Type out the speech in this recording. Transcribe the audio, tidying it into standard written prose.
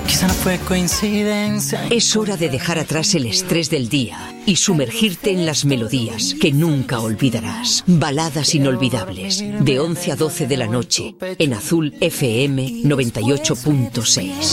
Quizá no fue coincidencia. Es hora de dejar atrás el estrés del día y sumergirte en las melodías que nunca olvidarás. Baladas inolvidables, de 11 a 12 de la noche, en Azul FM 98.6.